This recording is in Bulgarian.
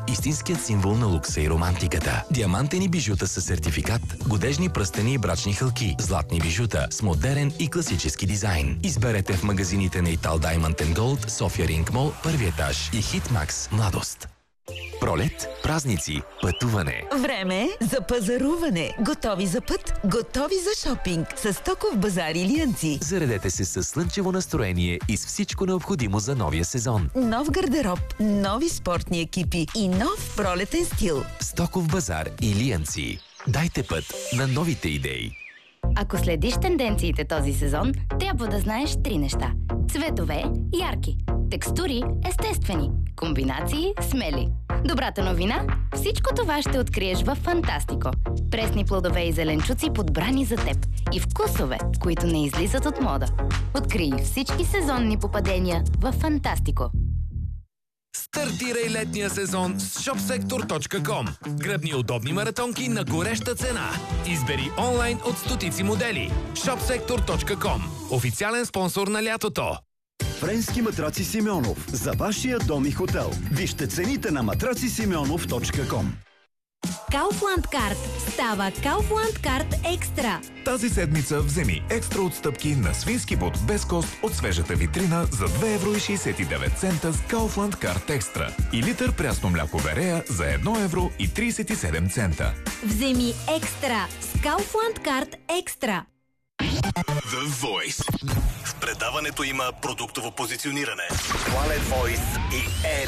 истинският символ на лукса и романтиката. Диамантени бижута със сертификат, годежни пръстени и брачни хълки, златни бижута с модерен и класически дизайн. Изберете в магазините на Ital Diamond & Gold, София Ринг Мол, първи етаж и Хитмакс Младост. Пролет, празници, пътуване. Време за пазаруване. Готови за път, готови за шопинг. С Стоков базар Илиянци. Заредете се с слънчево настроение и с всичко необходимо за новия сезон. Нов гардероб, нови спортни екипи и нов пролетен стил. Стоков базар Илиянци. Дайте път на новите идеи. Ако следиш тенденциите този сезон, трябва да знаеш 3 неща. Цветове – ярки. Текстури – естествени. Комбинации – смели. Добрата новина – всичко това ще откриеш във Фантастико. Пресни плодове и зеленчуци, подбрани за теб. И вкусове, които не излизат от мода. Открий всички сезонни попадения във Фантастико. Стартирай летния сезон с shopsektor.com. Гръбни удобни маратонки на гореща цена. Избери онлайн от стотици модели. shopsektor.com. Официален спонсор на лятото. Френски матраци Симеонов. За вашия дом и хотел. Вижте цените на matracisimеонов.com. Kaufland Card става Kaufland Card Екстра. Тази седмица вземи екстра отстъпки на свински бут без кост от свежата витрина за 2,69 евро с Kaufland Card Extra и литър прясно мляко Верея за 1,37 евро. Вземи екстра с Kaufland Card Екстра. The Voice. В предаването има продуктово позициониране. Planet Voice и